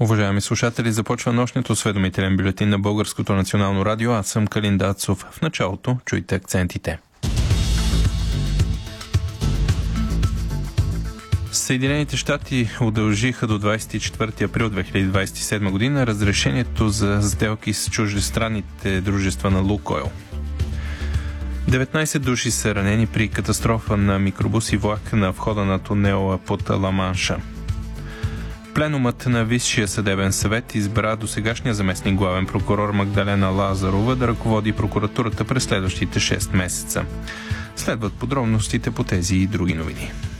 Уважаеми слушатели, започва нощният осведомителен бюлетин на Българското национално радио. Аз съм Калин Дацов. В началото чуйте акцентите. Съединените щати удължиха до 24 април 2027 година разрешението за сделки с чуждестранните дружества на Лукойл. 19 души са ранени при катастрофа на микробус и влак на входа на тунела под Ла-Манша. Пленумът на Висшия съдебен съвет избра досегашния заместник главен прокурор Магдалена Лазарова да ръководи прокуратурата през следващите 6 месеца. Следват подробностите по тези и други новини.